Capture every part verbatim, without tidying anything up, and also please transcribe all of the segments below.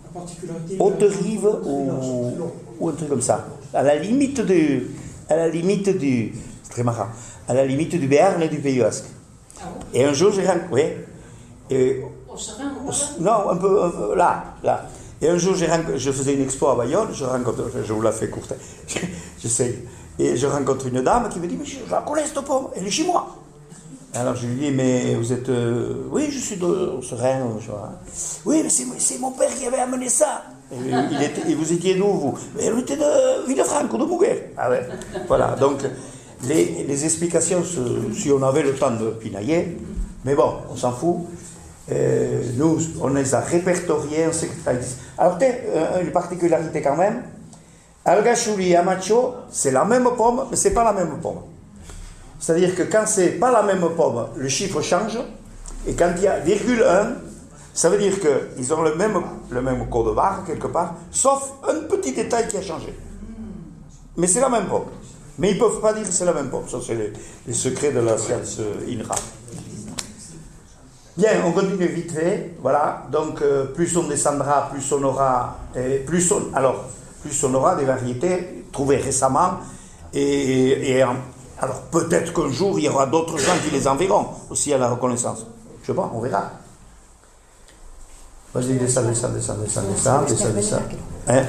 Haute-Rive ou, ou un truc comme ça. À la limite du, à la limite du, c'est très marrant, à la limite du Béarn et du Pays Basque. Ah bon? Et un jour j'ai rencontré, oui, et, Au Serein, au non, un peu, un peu là, là. Et un jour j'ai rencontré, je faisais une expo à Bayonne, je rencontre, je vous la fais courte, j'essaye, et je rencontre une dame qui me dit, mais je, je la connais cette pomme, elle est chez moi. Alors je lui dis, mais vous êtes... Euh, oui, je suis de, au Serein. Je vois. Oui, mais c'est, c'est mon père qui avait amené ça. Et, il était, et vous étiez d'où, vous? Elle était de Villefranche, de Mouguet. Ah ouais. Voilà, donc les, les explications, si on avait le temps de pinailler, mais bon, on s'en fout. Euh, nous, on les a répertoriés, on sait que ça existe. Alors, peut-être, une particularité quand même, Algachouli et Amacho, c'est la même pomme, mais c'est pas la même pomme. C'est-à-dire que quand c'est pas la même pomme, le chiffre change, et quand il y a virgule un, ça veut dire qu'ils ont le même, le même code barre quelque part, sauf un petit détail qui a changé. Mais c'est la même pomme. Mais ils ne peuvent pas dire que c'est la même pomme. Ça, c'est les, les secrets de la science INRA. Bien, on continue vite fait. Voilà. Donc, euh, plus on descendra, plus on aura, et plus on, alors, plus on aura des variétés trouvées récemment et, et en, alors peut-être qu'un jour, il y aura d'autres gens qui les enverront aussi à la reconnaissance. Je sais pas, on verra. Vas-y, descends, descends, descends, descends, descends, descends, descends. Hein?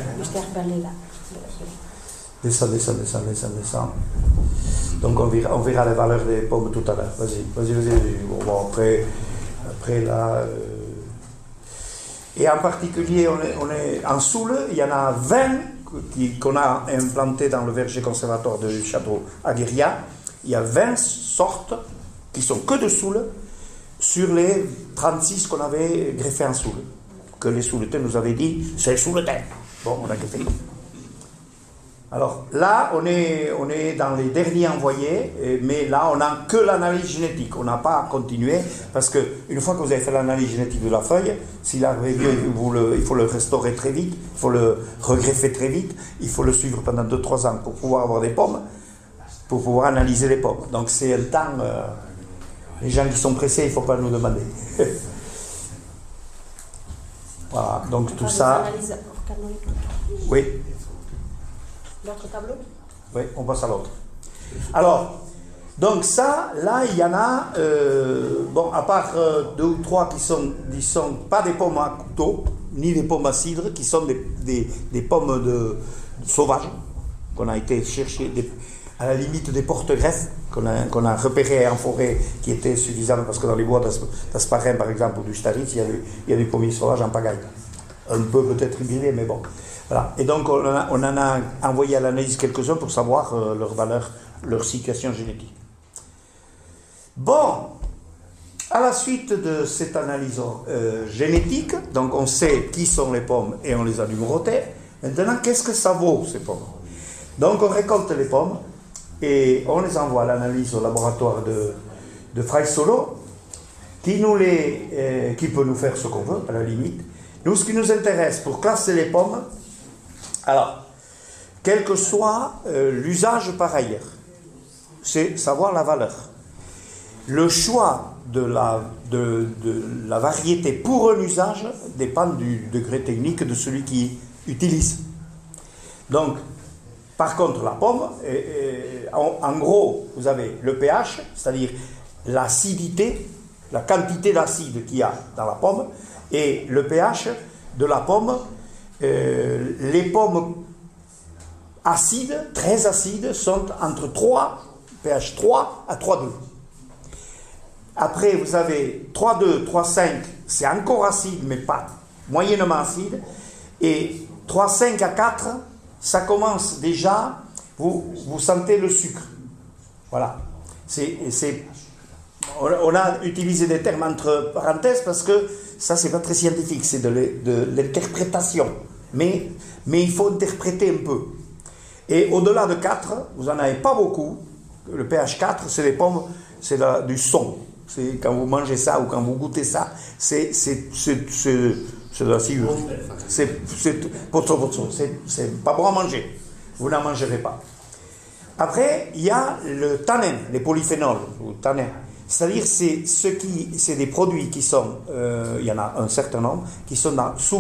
Descends, descends, descends, descends, descends. Donc on verra, on verra les valeurs des pommes tout à l'heure. Vas-y, vas-y, vas-y. vas-y. Bon, bon, après, après là... Euh... Et en particulier, on est, on est en Soule, il y en a vingt Qui, qu'on a implanté dans le verger conservatoire du château Aguiria. Il y a vingt sortes qui sont que de Soule sur les trente-six qu'on avait greffés en Soule. Que les Souletins nous avaient dit, c'est le Souletin. Bon, on a greffé. Alors là, on est, on est dans les derniers envoyés, mais là, on n'a que l'analyse génétique. On n'a pas continué, parce qu'une fois que vous avez fait l'analyse génétique de la feuille, s'il arrive vieux, vous le, il faut le restaurer très vite, il faut le regreffer très vite, il faut le suivre pendant deux trois ans pour pouvoir avoir des pommes, pour pouvoir analyser les pommes. Donc c'est un temps... Euh, les gens qui sont pressés, il ne faut pas nous demander. Voilà, donc tout ça... Oui. L'autre tableau? Oui, on passe à l'autre. Alors, donc ça, là, il y en a, euh, bon, à part euh, deux ou trois qui sont, qui sont pas des pommes à couteau, ni des pommes à cidre, qui sont des, des, des pommes de, de sauvages, qu'on a été chercher des, à la limite des porte-greffes, qu'on a, qu'on a repérées en forêt, qui étaient suffisantes, parce que dans les bois d'Asparren, par exemple, ou du Staritz, il y a du, il y a du pommier sauvage en pagaille. Un peu peut-être hybridé, mais bon. Voilà. Et donc, on en a, on en a envoyé à l'analyse quelques-uns pour savoir euh, leur valeur, leur situation génétique. Bon, à la suite de cette analyse euh, génétique, donc on sait qui sont les pommes et on les a numérotées. Maintenant, qu'est-ce que ça vaut, ces pommes? Donc, on récolte les pommes et on les envoie à l'analyse au laboratoire de, de Fraissolo, qui, nous les, euh, qui peut nous faire ce qu'on veut, à la limite. Nous, ce qui nous intéresse pour classer les pommes, alors, quel que soit euh, l'usage par ailleurs, c'est savoir la valeur. Le choix de la, de, de la variété pour un usage dépend du degré technique de celui qui utilise. Donc, par contre, la pomme, et, et, en, en gros, vous avez le pH, c'est-à-dire l'acidité, la quantité d'acide qu'il y a dans la pomme, et le pH de la pomme. Euh, les pommes acides, très acides, sont entre trois, pH trois à trois virgule deux. Après, vous avez trois virgule deux, trois virgule cinq, c'est encore acide, mais pas moyennement acide. Et trois virgule cinq à quatre, ça commence déjà, vous, vous sentez le sucre. Voilà. C'est, c'est, on a utilisé des termes entre parenthèses parce que ça, c'est pas très scientifique, c'est de, de l'interprétation. Mais, mais il faut interpréter un peu. Et au-delà de quatre, vous n'en avez pas beaucoup. Le pH quatre, c'est les pommes, c'est la, du son. C'est quand vous mangez ça ou quand vous goûtez ça, c'est, c'est, c'est, c'est, c'est de la sciure. C'est, c'est, c'est, c'est pas bon à manger. Vous n'en mangerez pas. Après, il y a le tanin, les polyphénols, ou tanins. C'est-à-dire, c'est, ce qui, c'est des produits qui sont, euh, il y en a un certain nombre, qui sont dans, souvent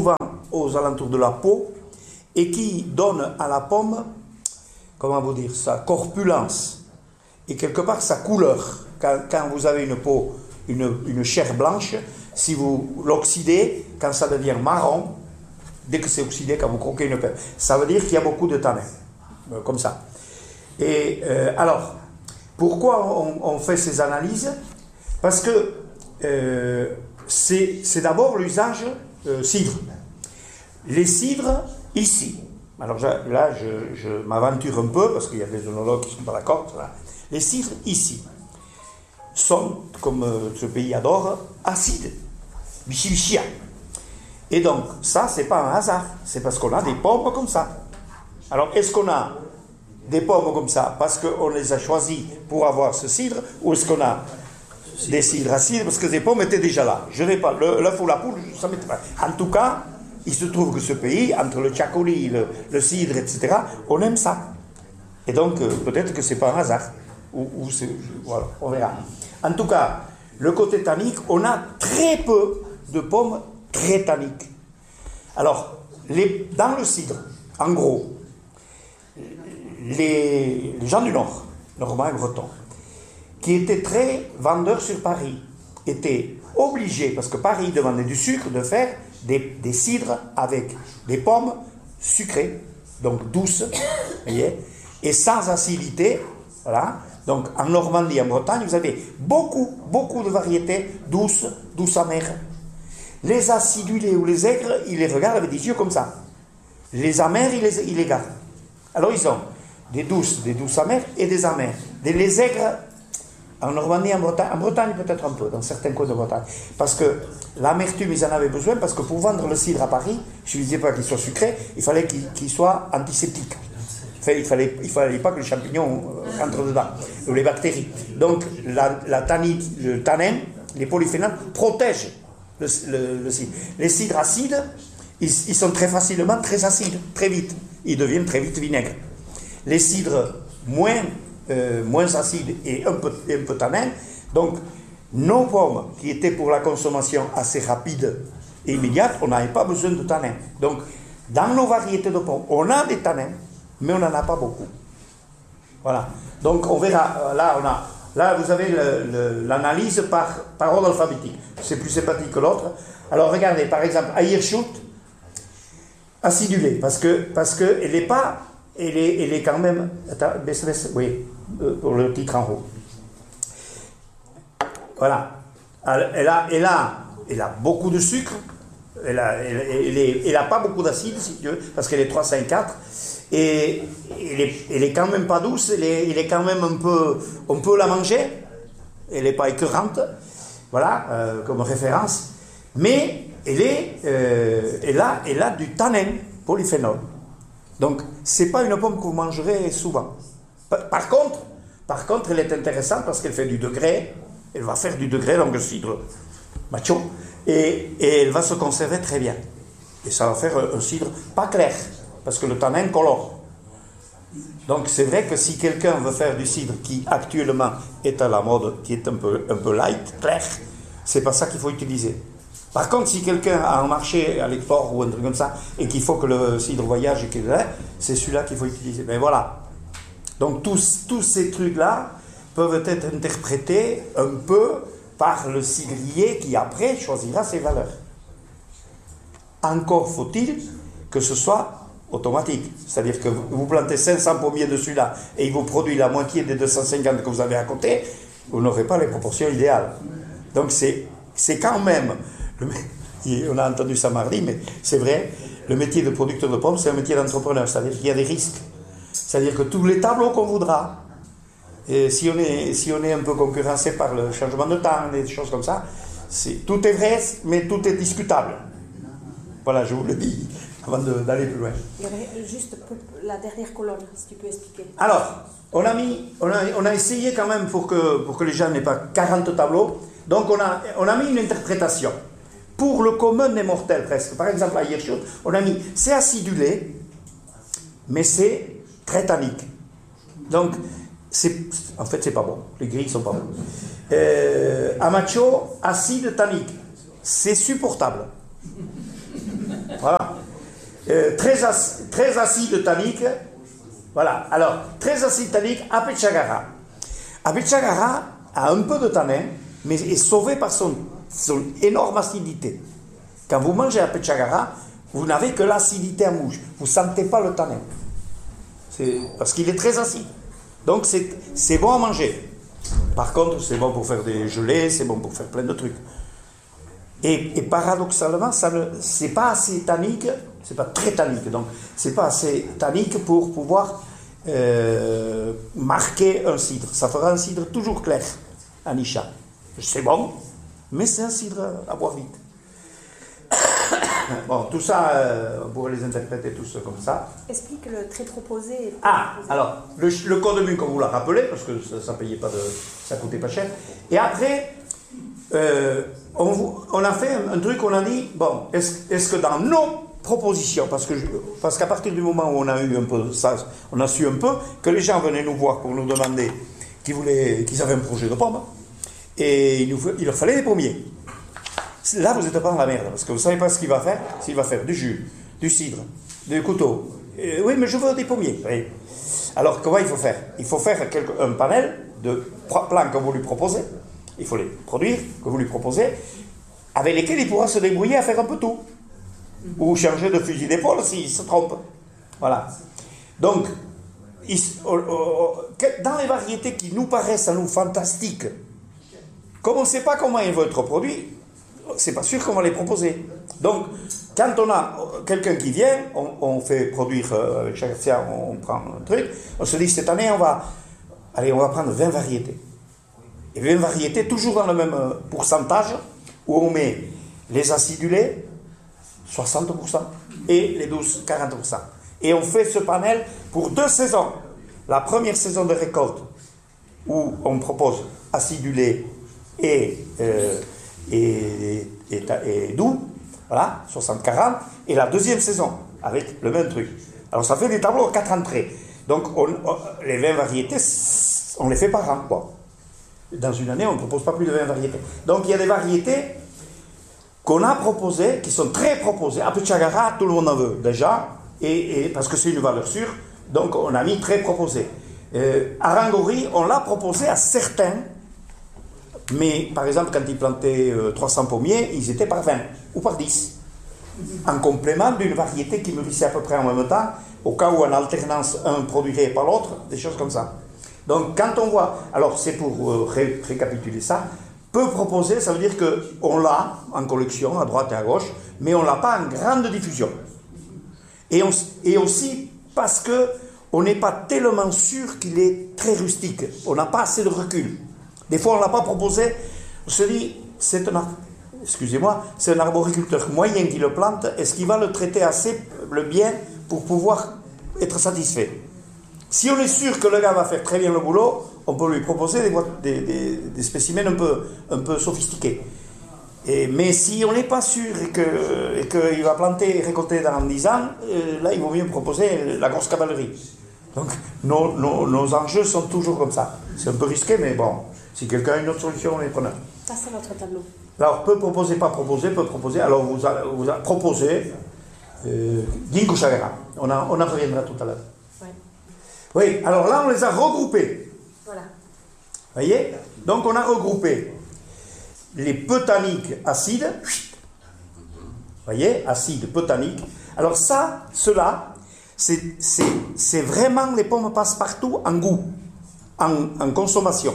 aux alentours de la peau et qui donne à la pomme, comment vous dire, sa corpulence et quelque part sa couleur. Quand, quand vous avez une peau, une, une chair blanche, si vous l'oxydez, quand ça devient marron, dès que c'est oxydé, quand vous croquez une pomme, ça veut dire qu'il y a beaucoup de tanin, euh, comme ça. Et euh, alors, pourquoi on, on fait ces analyses? Parce que euh, c'est, c'est d'abord l'usage euh, cidre. Les cidres, ici, alors là je, je m'aventure un peu, parce qu'il y a des œnologues qui ne sont pas d'accord, là. Les cidres, ici, sont, comme euh, ce pays adore, acides, bichibichia. Et donc, ça, c'est pas un hasard, c'est parce qu'on a des pommes comme ça. Alors, est-ce qu'on a des pommes comme ça parce qu'on les a choisies pour avoir ce cidre, ou est-ce qu'on a des cidres acides parce que des pommes étaient déjà là? Je n'ai pas, l'œuf ou la poule, ça m'était pas. En tout cas, il se trouve que ce pays, entre le tchakoli, le, le cidre, et cetera, on aime ça. Et donc, euh, peut-être que c'est pas un hasard. Ou, ou c'est, voilà, on verra. En tout cas, le côté tannique, on a très peu de pommes très tanniques. Alors, les, dans le cidre, en gros, les, les gens du Nord, normands et bretons, qui étaient très vendeurs sur Paris, étaient obligés, parce que Paris demandait du sucre, de faire des, des cidres avec des pommes sucrées, donc douces, voyez, et sans acidité, voilà. Donc en Normandie, en Bretagne, vous avez beaucoup, beaucoup de variétés douces, douces amères. Les acidulés ou les aigres, ils les regardent avec des yeux comme ça. Les amères, ils les, ils les gardent. Alors ils ont des douces, des douces amères et des amères. Des, les aigres, en Normandie, en Bretagne, en Bretagne peut-être un peu, dans certains coins de Bretagne. Parce que l'amertume, ils en avaient besoin, parce que pour vendre le cidre à Paris, je ne disais pas qu'il soit sucré, il fallait qu'il, qu'il soit antiseptique. Il ne fallait, il fallait pas que les champignons rentrent dedans, ou les bactéries. Donc la, la tannite, le tanin, les polyphénols protègent le, le, le cidre. Les cidres acides, ils, ils sont très facilement très acides, très vite. Ils deviennent très vite vinaigres. Les cidres moins, euh, moins acides et un peu, un peu tanins, donc nos pommes qui étaient pour la consommation assez rapide et immédiate, on n'avait pas besoin de tanins. Donc dans nos variétés de pommes, on a des tanins, mais on n'en a pas beaucoup. Voilà. Donc on verra, là, on a, là vous avez le, le, l'analyse par, par ordre alphabétique. C'est plus sympathique que l'autre. Alors regardez, par exemple, Ayerschut, acidulé, parce que, parce que elle n'est pas, elle est, elle est quand même, attends, baisse, baisse, oui, pour le titre en haut. Voilà. Elle, elle, a, elle, a, elle a beaucoup de sucre, elle n'a elle, elle est, elle a pas beaucoup d'acide, si tu veux, parce qu'elle est trois cinq quatre. Et elle est, elle est quand même pas douce, elle est, elle est quand même un peu, on peut la manger, elle n'est pas écœurante, voilà, euh, comme référence, mais elle, est, euh, elle, a, elle a du tanin, polyphénol. Donc, ce n'est pas une pomme que vous mangerez souvent. Par, par contre, par contre, elle est intéressante parce qu'elle fait du degré, elle va faire du degré, donc le cidre macho, et, et elle va se conserver très bien. Et ça va faire un, un cidre pas clair, parce que le tanin colore. Donc c'est vrai que si quelqu'un veut faire du cidre qui actuellement est à la mode, qui est un peu, un peu light, clair, c'est pas ça qu'il faut utiliser. Par contre, si quelqu'un a un marché à l'export ou un truc comme ça, et qu'il faut que le cidre voyage, et qu'il est, c'est celui-là qu'il faut utiliser. Mais voilà. Donc tous, tous ces trucs-là peuvent être interprétés un peu par le cidrier qui après choisira ses valeurs. Encore faut-il que ce soit automatique. C'est-à-dire que vous plantez cinq cents pommiers dessus là et il vous produit la moitié des deux cent cinquante que vous avez à côté, vous n'aurez pas les proportions idéales. Donc c'est, c'est quand même, le, on a entendu ça mardi, mais c'est vrai, le métier de producteur de pommes, c'est un métier d'entrepreneur. C'est-à-dire qu'il y a des risques. C'est-à-dire que tous les tableaux qu'on voudra, et si, on est, si on est un peu concurrencé par le changement de temps, des choses comme ça, c'est, tout est vrai, mais tout est discutable. Voilà, je vous le dis, avant de, d'aller plus loin. Il y aurait juste la dernière colonne, si tu peux expliquer. Alors, on a, mis, on a, on a essayé quand même pour que, pour que les gens n'aient pas quarante tableaux, donc on a, on a mis une interprétation. Pour le commun des mortels, presque. Par exemple, à Ayerschut, on a mis, c'est acidulé, mais c'est très tannique. Donc, c'est, en fait, c'est pas bon. Les grilles sont pas bons. Euh, Amacho, acide tannique. C'est supportable. Voilà. euh, très, ac très acide tannique. Voilà, alors, très acide tannique, Apechagara. Apechagara a un peu de tanin, mais est sauvé par son, son énorme acidité. Quand vous mangez Apechagara, vous n'avez que l'acidité en bouche. Vous ne sentez pas le tanin. Parce qu'il est très acide. Donc c'est bon à manger. Par contre, c'est bon pour faire des gelées, c'est bon pour faire plein de trucs. Et, et paradoxalement, ce n'est pas assez tannique, c'est pas très tannique, donc c'est pas assez tannique pour pouvoir euh, marquer un cidre. Ça fera un cidre toujours clair, un Isha. C'est bon, mais c'est un cidre à boire vite. Bon, tout ça, euh, on pourrait les interpréter tous comme ça. Explique le très proposé. Ah, alors, le, le code mu, comme vous l'a rappelé, parce que ça, ça payait pas de, ça coûtait pas cher. Et après, euh, on, on a fait un, un truc, on a dit, bon, est-ce est-ce que dans nos propositions, parce que je, parce qu'à partir du moment où on a eu un peu ça, on a su un peu que les gens venaient nous voir pour nous demander qu'ils voulaient, qu'ils avaient un projet de pomme, et il, nous, il leur fallait des pommiers. Là, vous n'êtes pas dans la merde, parce que vous ne savez pas ce qu'il va faire. S'il va faire du jus, du cidre, du couteau. Euh, oui, mais je veux des pommiers. Oui. Alors, comment il faut faire? Il faut faire quelque, un panel de plants que vous lui proposez. Il faut les produire, que vous lui proposez, avec lesquels il pourra se débrouiller à faire un peu tout. Ou changer de fusil d'épaule s'il se trompe. Voilà. Donc, il, oh, oh, dans les variétés qui nous paraissent à nous fantastiques, comme on ne sait pas comment ils vont être produits, c'est pas sûr qu'on va les proposer. Donc, quand on a quelqu'un qui vient, on, on fait produire euh, avec chaque tiers, on prend un truc, on se dit cette année on va, allez, on va prendre vingt variétés. Et vingt variétés toujours dans le même pourcentage où on met les acidulés, soixante pour cent, et les douces, quarante pour cent. Et on fait ce panel pour deux saisons. La première saison de récolte où on propose acidulé et euh, Et, et, et doux, voilà, soixante quarante, et la deuxième saison, avec le même truc. Alors ça fait des tableaux à quatre entrées. Donc on, on, les vingt variétés, on les fait par an, quoi. Dans une année, on ne propose pas plus de vingt variétés. Donc il y a des variétés qu'on a proposées, qui sont très proposées. Apechagara, tout le monde en veut, déjà, et, et, parce que c'est une valeur sûre, donc on a mis très proposé. Euh, Arangori, on l'a proposé à certains. Mais, par exemple, quand ils plantaient euh, trois cents pommiers, ils étaient par vingt ou par dix. En complément d'une variété qui mûrissait à peu près en même temps, au cas où en alternance, un produirait pas l'autre, des choses comme ça. Donc, quand on voit... Alors, c'est pour euh, ré récapituler ça. Peu proposer, ça veut dire qu'on l'a en collection, à droite et à gauche, mais on ne l'a pas en grande diffusion. Et, on, et aussi parce qu'on n'est pas tellement sûr qu'il est très rustique. On n'a pas assez de recul. Des fois, on ne l'a pas proposé. On se dit, c'est un, excusez-moi, c'est un arboriculteur moyen qui le plante. Est-ce qu'il va le traiter assez le bien pour pouvoir être satisfait? Si on est sûr que le gars va faire très bien le boulot, on peut lui proposer des, des, des, des spécimens un peu, un peu sophistiqués. Et, mais si on n'est pas sûr et qu'il que il va planter et récolter dans dix ans, euh, là, il vaut mieux proposer la grosse cavalerie. Donc, nos, nos, nos enjeux sont toujours comme ça. C'est un peu risqué, mais bon. Si quelqu'un a une autre solution, on est preneur. Ça, c'est votre tableau. Alors, peut proposer, pas proposer, peut proposer. Alors, vous, a, vous a proposé euh, Ginkgo Chagara. On, a, on en reviendra tout à l'heure. Ouais. Oui, alors là, on les a regroupés. Voilà. Vous voyez? Donc, on a regroupé les peut-tanniques acides. Vous voyez? Acides, peut-tanniques. Alors, ça, cela, c'est vraiment les pommes passe-partout en goût, en, en consommation.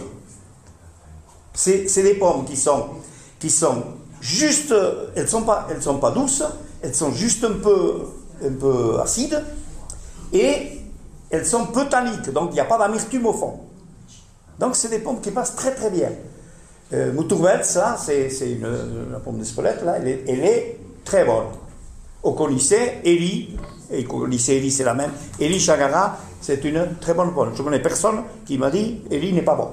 C'est des pommes qui sont, qui sont juste, elles ne sont, pas, elles sont pas douces, elles sont juste un peu, un peu acides, et elles sont peu tanniques, donc il n'y a pas d'amertume au fond. Donc c'est des pommes qui passent très très bien. Euh, Moutourvets, là, c'est une, la pomme d'Espelette, là, elle est, elle est très bonne. Au Conissé, Eli, et Conissé, Eli c'est la même, Eli Chagara, c'est une très bonne pomme. Je ne connais personne qui m'a dit Eli n'est pas bon.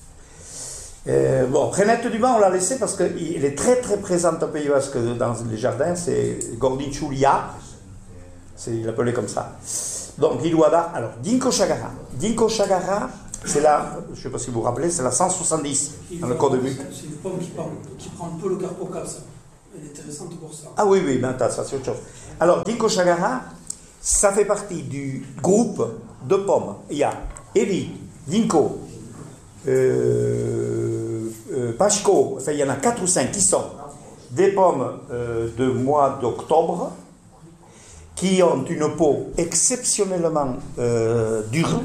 Euh, bon, Renette Dumas, on l'a laissé parce qu'elle est très très présente au Pays Basque dans les jardins, c'est Gordinchulia, il l'appelait comme ça. Donc, Ilouada, alors, Ginkgo Chagara. Ginkgo Chagara, c'est la, je ne sais pas si vous vous rappelez, c'est la cent soixante-dix dans le code de Muc. C'est une pomme qui, parle, qui prend un peu le carpocaps. Elle est intéressante pour ça. Ah oui, oui, ben ça c'est autre chose. Alors, Ginkgo Shagara, ça fait partie du groupe de pommes. Il y a Eli, Ginkgo, euh, euh, Pashko, enfin il y en a quatre ou cinq qui sont des pommes euh, de mois d'octobre, qui ont une peau exceptionnellement euh, dure,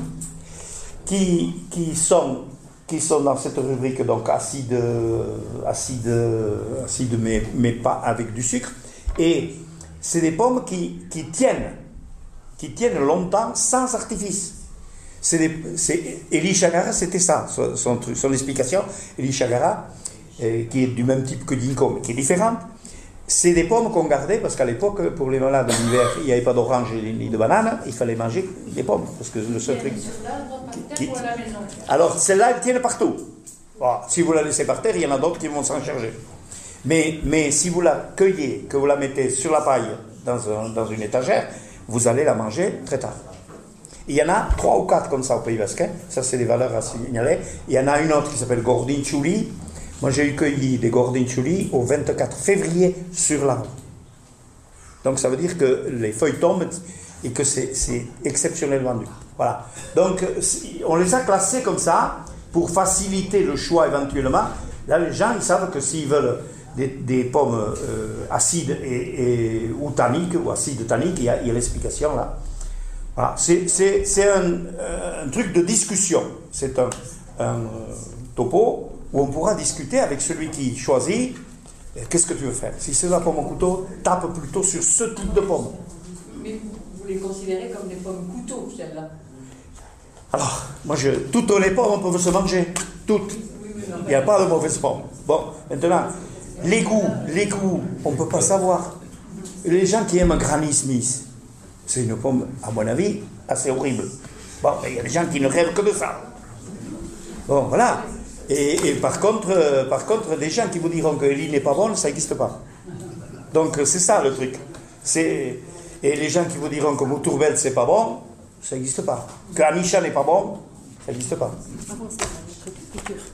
qui, qui, sont, qui sont dans cette rubrique donc acide, acide, acide mais, mais pas avec du sucre. Et c'est des pommes qui, qui tiennent, qui tiennent longtemps sans artifice. C'est des, c'est, Eli Shagara, c'était ça, son, son, son explication. Eli Shagara, euh, qui est du même type que Ginkgo, mais qui est différente. C'est des pommes qu'on gardait parce qu'à l'époque, pour les malades l'hiver, il n'y avait pas d'orange ni de banane, il fallait manger des pommes. Parce que le seul truc. Qui, qui, alors, celles-là, elles tiennent partout. Bon, si vous la laissez par terre, il y en a d'autres qui vont s'en charger. Mais, mais si vous la cueillez, que vous la mettez sur la paille dans, un, dans une étagère, vous allez la manger très tard. Il y en a trois ou quatre comme ça au Pays Basque. Hein. Ça, c'est des valeurs à signaler. Il y en a une autre qui s'appelle Gordinchuli. Moi, j'ai eu cueilli des Gordinchuli au vingt-quatre février sur l'arbre. Donc, ça veut dire que les feuilles tombent et que c'est, c'est exceptionnellement dur. Voilà. Donc, on les a classés comme ça pour faciliter le choix éventuellement. Là, les gens, ils savent que s'ils veulent des, des pommes euh, acides et, et, ou tanniques, ou acides tanniques, il y a, il y a l'explication là. Voilà. C'est, c'est, c'est un, un truc de discussion. C'est un, un topo où on pourra discuter avec celui qui choisit. Qu'est-ce que tu veux faire? Si c'est la pomme au couteau, tape plutôt sur ce type de pomme. Mais vous les considérez comme des pommes couteaux, celles-là? Alors, moi, je, toutes les pommes peuvent se manger. Toutes. Il n'y a pas de mauvaises pommes. Bon, maintenant, les goûts, les goûts, on ne peut pas savoir. Les gens qui aiment Granny Smith, c'est une pomme, à mon avis, assez horrible. Bon, il y a des gens qui ne rêvent que de ça. Bon, voilà. Et, et par contre, euh, par contre, des gens qui vous diront que Eli n'est pas bonne, ça n'existe pas. Donc, c'est ça le truc. C'est, et les gens qui vous diront que Moutourvel, c'est pas bon, ça n'existe pas. Que Anisha n'est pas bon, ça n'existe pas. Ah bon, c'est la culture.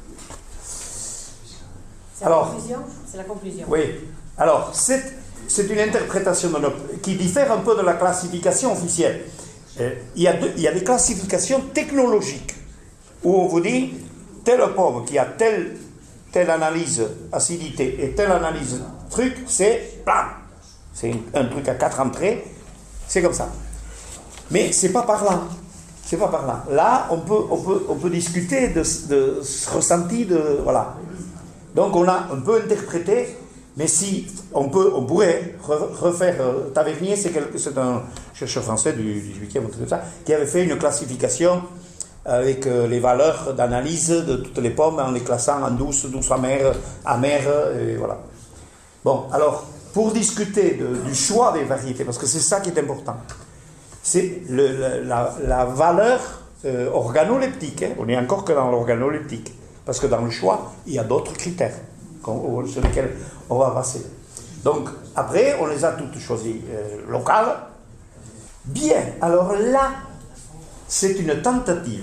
C'est Alors, la conclusion. C'est la conclusion. Oui. Alors, c'est, c'est une interprétation de notre, qui diffère un peu de la classification officielle. Euh, il, y a deux, il y a des classifications technologiques où on vous dit telle pomme qui a telle, telle analyse acidité et telle analyse truc, c'est blam. C'est un, un truc à quatre entrées, c'est comme ça. Mais c'est pas par là. C'est pas par là. Là, on peut, on peut, on peut discuter de, de ce ressenti de voilà. Donc on a un peu interprété, mais si on peut, on pourrait refaire euh, Tavernier, c'est, quelque, c'est un chercheur français du dix-huitième, tout ça, qui avait fait une classification avec euh, les valeurs d'analyse de toutes les pommes en les classant en douce, douce amère, amère, et voilà. Bon, alors pour discuter de, du choix des variétés, parce que c'est ça qui est important, c'est le, la, la valeur euh, organoleptique. Hein, on est encore que dans l'organoleptique. Parce que dans le choix, il y a d'autres critères sur lesquels on va passer. Donc, après, on les a toutes choisies euh, locales. Bien, alors là, c'est une tentative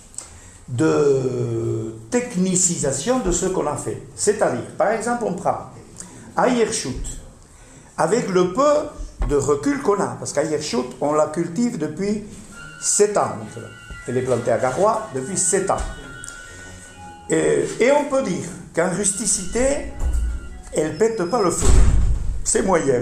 de technicisation de ce qu'on a fait. C'est-à-dire, par exemple, on prend Ayershut, avec le peu de recul qu'on a, parce qu'Ayershut, on la cultive depuis sept ans. Elle est plantée à Garoua depuis sept ans. Et, et on peut dire qu'en rusticité, elle ne pète pas le feu. C'est moyen.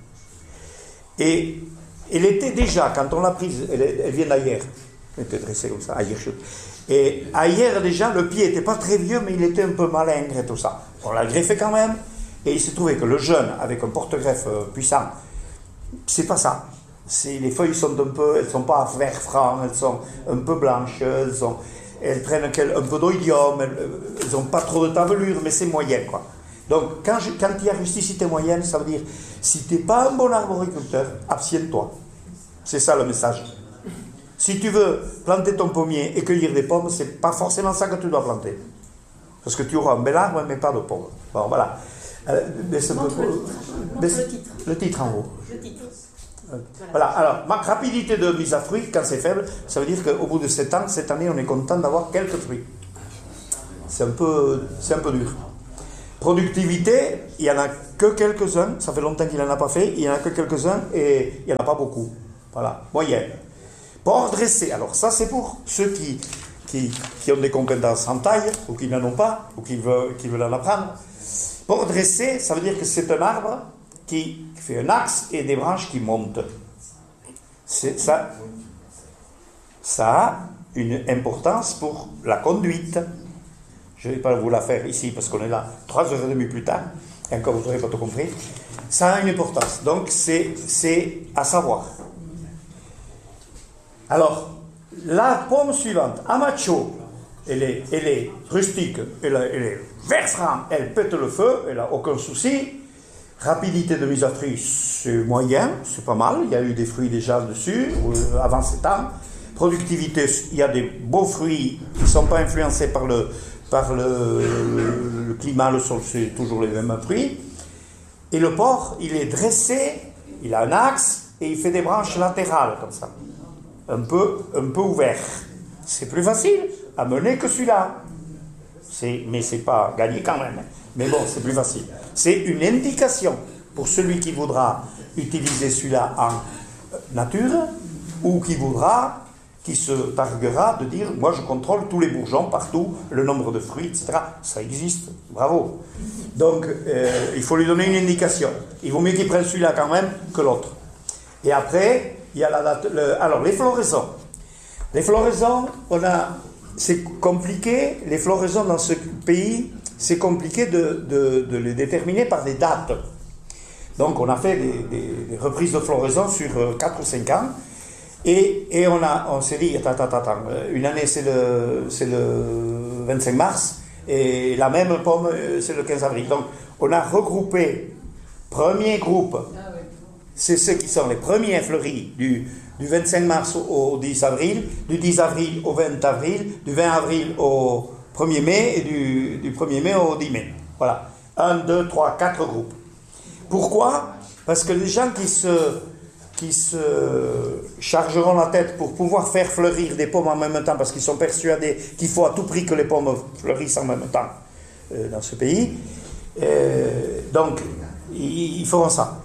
Et elle était déjà, quand on l'a prise, elle, elle vient d'Ayer. Elle était dressée comme ça, Ayer. Et Ayer, déjà, le pied n'était pas très vieux, mais il était un peu malingre et tout ça. On l'a greffé quand même. Et il s'est trouvé que le jeune, avec un porte-greffe puissant, c'est pas ça. C'est, les feuilles sont un peu, elles ne sont pas vert franc, elles sont un peu blanches, elles sont... Elles prennent un peu d'oïdium, elles n'ont pas trop de tavelure, mais c'est moyen, quoi. Donc, quand, je, quand il y a rusticité moyenne, ça veut dire, si tu n'es pas un bon arboriculteur, abstiens-toi. C'est ça le message. Si tu veux planter ton pommier et cueillir des pommes, ce n'est pas forcément ça que tu dois planter. Parce que tu auras un bel arbre, mais pas de pommes. Bon, voilà. Euh, mais Montre, peu, le, mais, le titre. Le titre en haut. Le titre. Voilà, alors, ma rapidité de mise à fruit, quand c'est faible, ça veut dire qu'au bout de sept ans, cette année, on est content d'avoir quelques fruits. C'est un peu, c'est un peu dur. Productivité, il n'y en a que quelques-uns, ça fait longtemps qu'il n'en a pas fait, il n'y en a que quelques-uns et il n'y en a pas beaucoup. Voilà, moyenne. Port dressé, alors ça c'est pour ceux qui, qui, qui ont des compétences en taille, ou qui n'en ont pas, ou qui veulent, qui veulent en apprendre. Port dressé, ça veut dire que c'est un arbre qui fait un axe et des branches qui montent. C'est ça, ça a une importance pour la conduite. Je ne vais pas vous la faire ici parce qu'on est là trois heures trente plus tard, et encore vous n'aurez pas tout compris. Ça a une importance, donc c'est, c'est à savoir. Alors, la pomme suivante, Amacho, elle est, elle est rustique, elle, elle est vert franc, elle pète le feu, elle n'a aucun souci. Rapidité de mise à fruit, c'est moyen, c'est pas mal, il y a eu des fruits déjà dessus, avant ces temps. Productivité, il y a des beaux fruits qui ne sont pas influencés par le, par le, le, le climat, le sol, c'est toujours les mêmes fruits. Et le porc, il est dressé, il a un axe, et il fait des branches latérales, comme ça. Un peu, un peu ouvert. C'est plus facile à mener que celui-là. C'est, mais c'est pas gagné quand même. Mais bon, c'est plus facile. C'est une indication pour celui qui voudra utiliser celui-là en nature ou qui voudra, qui se targuera de dire « moi je contrôle tous les bourgeons partout, le nombre de fruits, et cetera » Ça existe, bravo. Donc, euh, il faut lui donner une indication. Il vaut mieux qu'il prenne celui-là quand même que l'autre. Et après, il y a la date... Le, alors, les floraisons. Les floraisons, on a... C'est compliqué, les floraisons dans ce pays, c'est compliqué de, de, de les déterminer par des dates. Donc on a fait des, des, des reprises de floraison sur quatre ou cinq ans, et, et on, a, on s'est dit, attends, attends, attends, une année c'est le, c'est le vingt-cinq mars, et la même pomme c'est le quinze avril. Donc on a regroupé, premier groupe, c'est ceux qui sont les premiers fleuris du... du vingt-cinq mars au dix avril, du dix avril au vingt avril, du vingt avril au premier mai et du, du premier mai au dix mai. Voilà. Un, deux, trois, quatre groupes. Pourquoi ? Parce que les gens qui se, qui se chargeront la tête pour pouvoir faire fleurir des pommes en même temps, parce qu'ils sont persuadés qu'il faut à tout prix que les pommes fleurissent en même temps euh, dans ce pays, euh, donc ils, ils feront ça.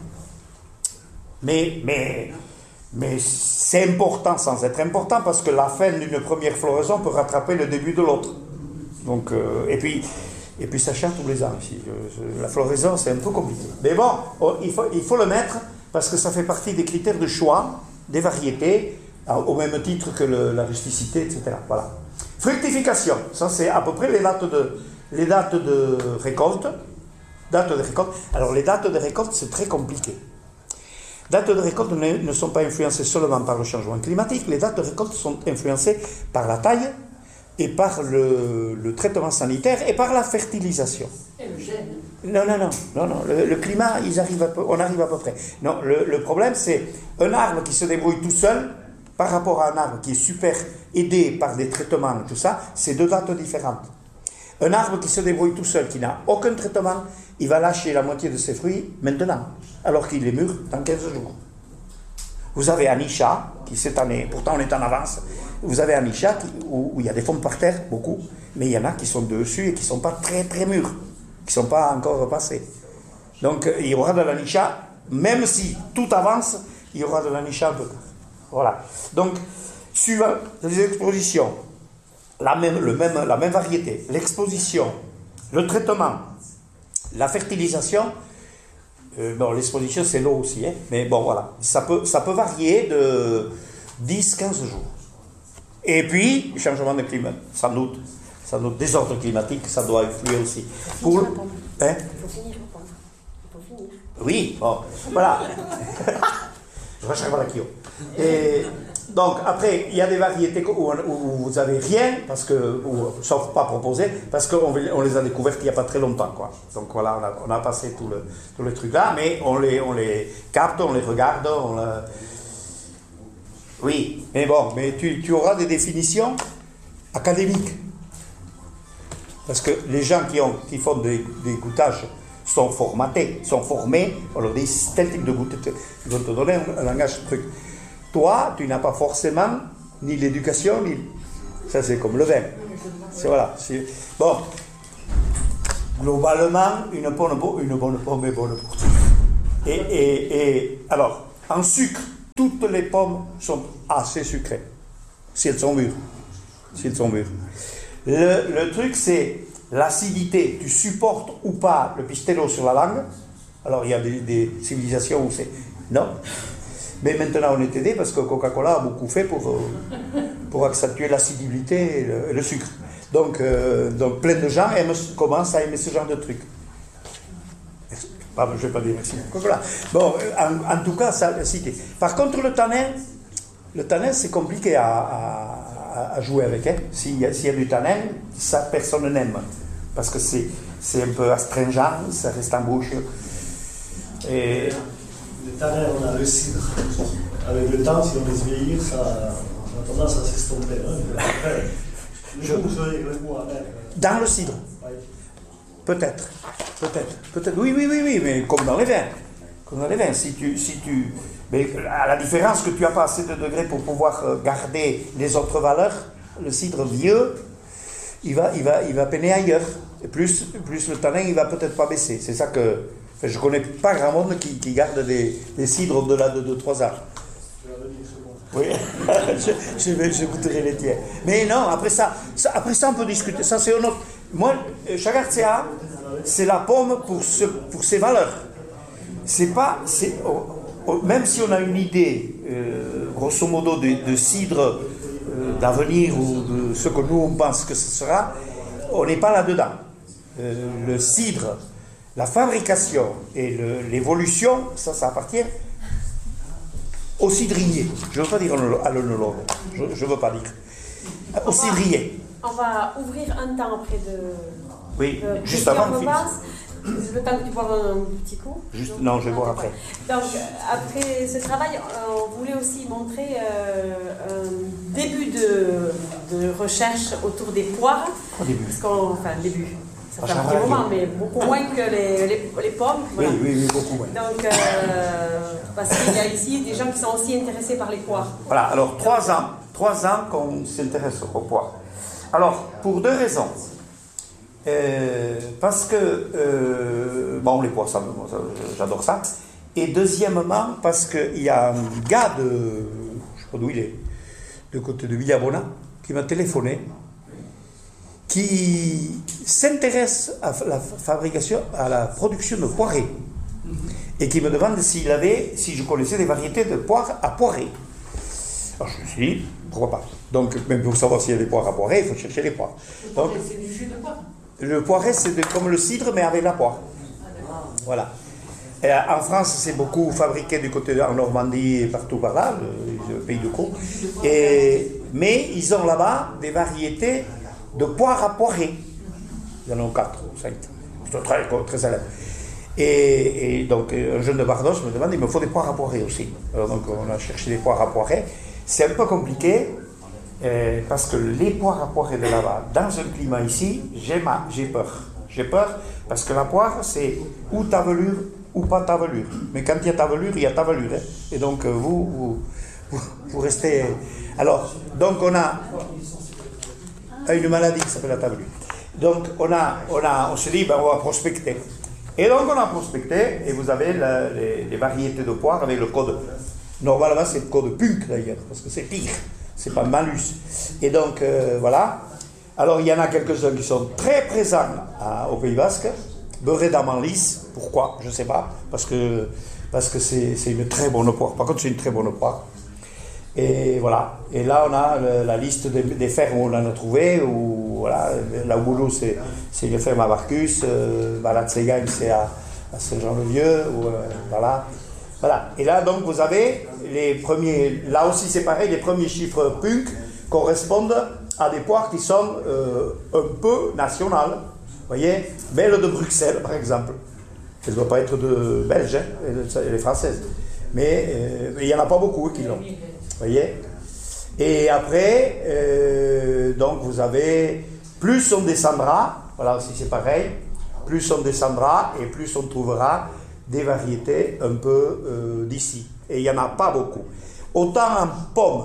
Mais... mais Mais c'est important sans être important parce que la fin d'une première floraison peut rattraper le début de l'autre. Donc, euh, et, puis, et puis ça change tous les ans ici. La floraison, c'est un peu compliqué. Mais bon, il faut, il faut le mettre parce que ça fait partie des critères de choix, des variétés, au même titre que le, la rusticité, et cetera. Voilà. Fructification, ça c'est à peu près les dates de, les dates de récolte. Dates de récolte. Alors les dates de récolte, c'est très compliqué. Les dates de récolte ne, ne sont pas influencées seulement par le changement climatique, les dates de récolte sont influencées par la taille et par le, le traitement sanitaire et par la fertilisation. Et le gène. Non, non, non, non, non. Le, le climat, ils arrivent à peu, on arrive à peu près. Non, le, le problème, c'est un arbre qui se débrouille tout seul par rapport à un arbre qui est super aidé par des traitements et tout ça, c'est deux dates différentes. Un arbre qui se débrouille tout seul, qui n'a aucun traitement, il va lâcher la moitié de ses fruits maintenant, alors qu'il est mûr dans quinze jours. Vous avez Anisha, qui cette année, pourtant on est en avance, vous avez Anisha qui, où, où il y a des pommes par terre, beaucoup, mais il y en a qui sont dessus et qui ne sont pas très très mûrs, qui ne sont pas encore passés. Donc il y aura de l'Anisha, même si tout avance, il y aura de l'Anisha un peu tard. Voilà. Donc, suivant les expositions, la même, le même, la même variété, l'exposition, le traitement, la fertilisation, euh, bon, l'exposition c'est l'eau aussi, hein, mais bon voilà, ça peut, ça peut varier de dix à quinze jours. Et puis, changement de climat, sans doute, sans doute, désordre climatique, ça doit influer aussi. Pour, hein? Il faut finir, il faut finir. Oui, bon, voilà. Je recherche la Kyo. Et donc, après, il y a des variétés où, où vous n'avez rien, parce que, ou, sauf pas proposé, parce qu'on on les a découvertes il n'y a pas très longtemps, quoi. Donc voilà, on a, on a passé tout le, tout le truc là, mais on les, on les capte, on les regarde, on la... Oui, mais bon, mais tu, tu auras des définitions académiques. Parce que les gens qui, ont, qui font des, des goûtages sont formatés, sont formés, on leur dit tel type de goûter, ils vont te donner un, un langage truc. Toi, tu n'as pas forcément ni l'éducation, ni... Ça c'est comme le vin. C'est, voilà, c'est... Bon. globalement, une bonne, une bonne pomme est bonne pour tout. Et, et, et alors, en sucre, toutes les pommes sont assez sucrées, si elles sont mûres. Si elles sont mûres. Le, le truc, c'est l'acidité. Tu supportes ou pas le pistello sur la langue. Alors, il y a des, des civilisations où c'est non. Mais maintenant, on est aidé parce que Coca-Cola a beaucoup fait pour, pour accentuer l'acidité et le, et le sucre. Donc, euh, donc, plein de gens aiment, commencent à aimer ce genre de truc. Ah, je ne vais pas dire merci. Coca-Cola. Bon, en, en tout cas, ça a cité. Par contre, le tanin, le tanin, c'est compliqué à, à, à jouer avec. Hein. S'il, y a, s'il y a du tanin, ça, personne n'aime. Parce que c'est, c'est un peu astringent, ça reste en bouche. Et... Le tanin, on a le cidre. Avec le temps, si on laisse vieillir, ça on a tendance à s'estomper. Hein. Je... Dans le cidre. Oui. Peut-être. Peut-être. Peut-être. Oui, oui, oui, oui, mais comme dans les vins. Comme dans les vins. Si tu, si tu... Mais à la différence que tu n'as pas assez de degrés pour pouvoir garder les autres valeurs, le cidre vieux, il va, il va, il va peiner ailleurs. Et plus, plus le tanin, il va peut-être pas baisser. C'est ça que... Enfin, je ne connais pas grand monde qui, qui garde des, des cidres au-delà de deux trois ans. Oui, je, je, vais, je goûterai les tiens. Mais non, après ça, ça, après ça on peut discuter. Ça, c'est un autre... Moi, Chagartzea, c'est la pomme pour, ce, pour ses valeurs. C'est pas... C'est, oh, oh, même si on a une idée, euh, grosso modo, de, de cidre euh, d'avenir ou de ce que nous, on pense que ce sera, on n'est pas là-dedans. Euh, le cidre, la fabrication et le, l'évolution, ça, ça appartient au cidrier. Je ne veux pas dire à l'œnologue. Je ne veux pas dire. Au cidrier. On va ouvrir un temps après de... Oui, de juste avant le film. Le temps que tu boives un petit coup. Juste, donc, non, je vais boire après. Donc, après ce travail, on voulait aussi montrer euh, un début de, de recherche autour des poires. Au début. Parce qu'on, enfin, début. Ça fait Ah, un petit moment, mais beaucoup moins que les, les, les pommes. Voilà. Oui, oui, oui, beaucoup moins. Donc, euh, parce qu'il y a ici des gens qui sont aussi intéressés par les poires. Voilà, alors trois ans, trois ans qu'on s'intéresse aux poires. Alors, pour deux raisons. Euh, parce que, euh, bon, les poires, ça, ça, j'adore ça. Et deuxièmement, parce qu'il y a un gars de, je sais pas d'où il est, de côté de Villabona, qui m'a téléphoné, qui s'intéresse à la fabrication, à la production de poirées, et qui me demande s'il avait, si je connaissais des variétés de poires à poirer. Alors je me suis dit, pourquoi pas. Donc, même pour savoir s'il y a des poires à poirer, il faut chercher les poires. Donc, c'est du jus de poire. Le poiré, c'est de, comme le cidre, mais avec la poire. Voilà. Et en France, c'est beaucoup fabriqué du côté de en Normandie et partout par là, le, le pays de Caux. Et, mais ils ont là-bas des variétés de poire à poirer. Il y en a quatre ou cinq. C'est très, très célèbre. Et, et donc, un jeune de Bardos me demande, il me faut des poires à poirer aussi. Alors, donc, on a cherché des poires à poirer. C'est un peu compliqué, euh, parce que les poires à poirer de là-bas, dans un climat ici, j'ai, ma, j'ai peur. J'ai peur, parce que la poire, c'est ou ta velure, ou pas ta velure. Mais quand il y a ta velure, il y a ta velure. Hein. Et donc, euh, vous, vous, vous, vous restez... Alors, donc on a une maladie qui s'appelle la tavelure. Donc, on, a, on, a, on se dit, ben, on va prospecter. Et donc, on a prospecté, et vous avez la, les, les variétés de poires avec le code. Normalement, c'est le code punk, d'ailleurs, parce que c'est pire. C'est pas malus. Et donc, euh, voilà. Alors, il y en a quelques-uns qui sont très présents à, au Pays Basque. Beurré d'Amanlis, pourquoi? Je ne sais pas. Parce que, parce que c'est, c'est une très bonne poire. Par contre, c'est une très bonne poire. Et voilà. Et là, on a le, la liste des, des fermes où on en a trouvé. Où, voilà, là où Boulou, c'est, c'est une ferme à Barcus. Euh, Balatsegagne, c'est à, à Saint-Jean-le-Vieux. Où, euh, voilà. Voilà. Et là, donc, vous avez les premiers... Là aussi, c'est pareil. Les premiers chiffres punk correspondent à des poires qui sont euh, un peu nationales. Vous voyez, Belle de Bruxelles, par exemple. Elle ne doit pas être de belge, hein, elle est française. Mais euh, il n'y en a pas beaucoup qui l'ont. Vous voyez. Et après, euh, donc vous avez, plus on descendra, voilà aussi c'est pareil, plus on descendra et plus on trouvera des variétés un peu euh, d'ici. Et il n'y en a pas beaucoup. Autant en pommes,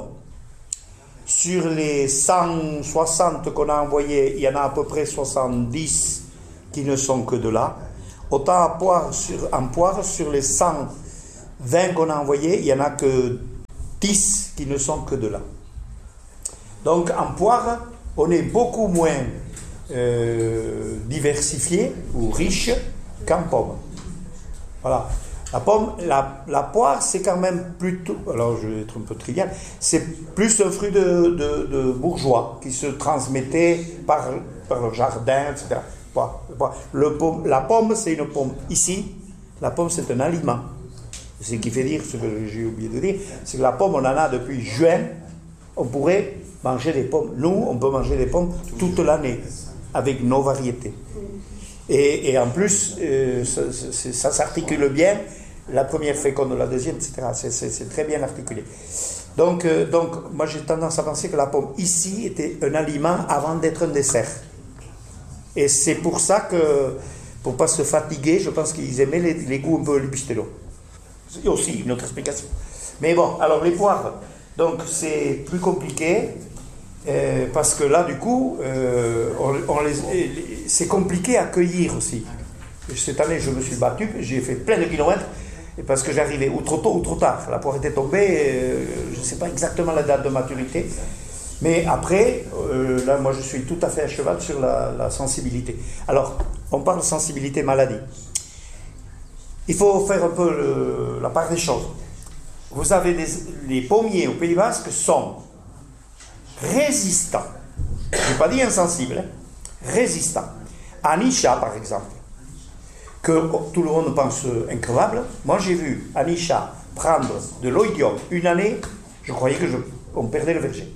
sur les cent soixante qu'on a envoyés, il y en a à peu près soixante-dix qui ne sont que de là. Autant à poire sur, en poire, sur les cent vingt qu'on a envoyés, il n'y en a que dix qui ne sont que de là. Donc en poire, on est beaucoup moins euh, diversifié ou riche qu'en pomme. Voilà. La pomme, la, la poire, c'est quand même plutôt, alors je vais être un peu trivial, c'est plus un fruit de, de, de bourgeois qui se transmettait par, par le jardin, et cetera. Le pomme, la pomme, c'est une pomme. Ici, la pomme, c'est un aliment. Ce qui fait dire, ce que j'ai oublié de dire, c'est que la pomme, on en a depuis juin. On pourrait manger des pommes. Nous, on peut manger des pommes toute l'année, avec nos variétés. Et, et en plus, euh, ça, ça, ça s'articule bien. La première féconde, la deuxième, et cetera. C'est, c'est, c'est très bien articulé. Donc, euh, donc, moi, j'ai tendance à penser que la pomme, ici, était un aliment avant d'être un dessert. Et c'est pour ça que, pour ne pas se fatiguer, je pense qu'ils aimaient les, les goûts un peu les bistellos. C'est aussi une autre explication. Mais bon, alors les poires, donc c'est plus compliqué, euh, parce que là, du coup, euh, on, on les, les, c'est compliqué à cueillir aussi. Cette année, je me suis battu, j'ai fait plein de kilomètres, parce que j'arrivais ou trop tôt ou trop tard. La poire était tombée, euh, je ne sais pas exactement la date de maturité, mais après, euh, là, moi, je suis tout à fait à cheval sur la, la sensibilité. Alors, on parle de sensibilité maladie. Il faut faire un peu le, la part des choses. Vous avez des, les pommiers au Pays Basque sont résistants. Je n'ai pas dit insensibles, hein, résistants. Anisha, par exemple, que tout le monde pense increvable. Moi, j'ai vu Anisha prendre de l'oïdium une année, je croyais que je, on perdait le verger.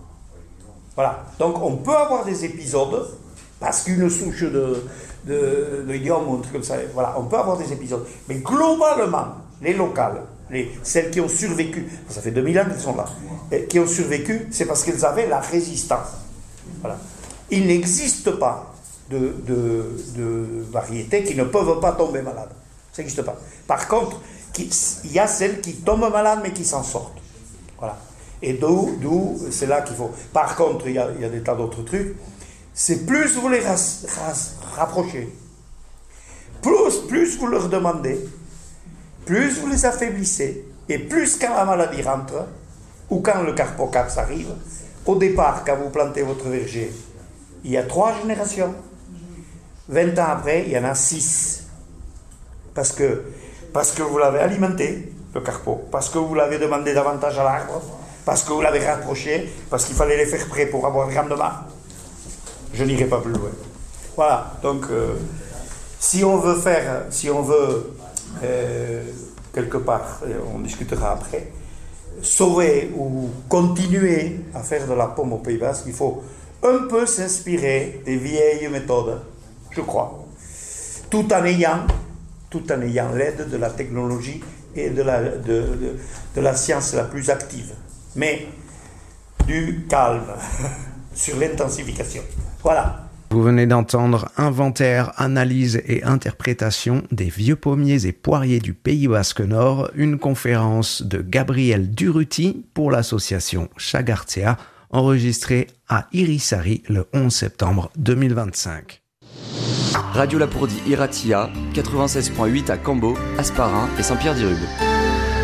Voilà. Donc, on peut avoir des épisodes, parce qu'une souche de, de, de l'oïdium ou un truc comme ça, voilà, on peut avoir des épisodes. Mais globalement, les locales, les, celles qui ont survécu, ça fait deux mille ans qu'elles sont là, et qui ont survécu, c'est parce qu'elles avaient la résistance. Voilà. Il n'existe pas de, de, de variétés qui ne peuvent pas tomber malades. Ça n'existe pas. Par contre, qui, il y a celles qui tombent malades mais qui s'en sortent. Voilà. Et d'où, d'où c'est là qu'il faut. Par contre, il y a, il y a des tas d'autres trucs. C'est plus vous les ras, ras, rapprochez, plus, plus vous leur demandez, plus vous les affaiblissez, et plus quand la maladie rentre, ou quand le carpocaps arrive, au départ, quand vous plantez votre verger, il y a trois générations. vingt ans après, il y en a six. Parce que, parce que vous l'avez alimenté, le carpo, parce que vous l'avez demandé davantage à l'arbre, parce que vous l'avez rapproché, parce qu'il fallait les faire prêts pour avoir le rendement. Je n'irai pas plus loin. Voilà, donc euh, si on veut faire, si on veut, euh, quelque part, on discutera après, sauver ou continuer à faire de la pomme au Pays Basque, il faut un peu s'inspirer des vieilles méthodes, je crois, tout en ayant, tout en ayant l'aide de la technologie et de la, de, de, de la science la plus active, mais du calme sur l'intensification. Voilà. Vous venez d'entendre Inventaire, analyse et interprétation des vieux pommiers et poiriers du Pays Basque Nord, une conférence de Gabriel Durruti pour l'association Chagartea, enregistrée à Irisari le onze septembre deux mille vingt-cinq. Radio Lapourdie Iratia, quatre-vingt-seize virgule huit à Cambo, Asparin et Saint-Pierre-d'Irube.